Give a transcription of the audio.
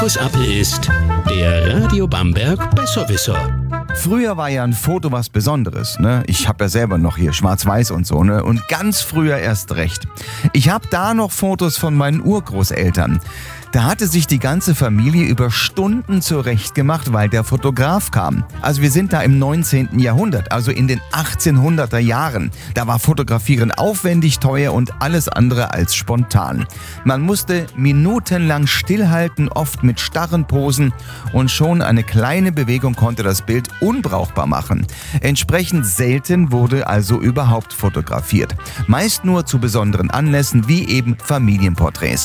Was ab ist der Radio Bamberg Besserwisser. Früher war ja ein Foto was Besonderes, ne? Ich habe ja selber noch hier schwarz-weiß und so, ne? Und ganz früher erst recht. Ich habe da noch Fotos von meinen Urgroßeltern. Da hatte sich die ganze Familie über Stunden zurechtgemacht, weil der Fotograf kam. Also wir sind da im 19. Jahrhundert, also in den 1800er Jahren. Da war Fotografieren aufwendig, teuer und alles andere als spontan. Man musste minutenlang stillhalten, oft mit starren Posen, und schon eine kleine Bewegung konnte das Bild unbrauchbar machen. Entsprechend selten wurde also überhaupt fotografiert. Meist nur zu besonderen Anlässen wie eben Familienporträts.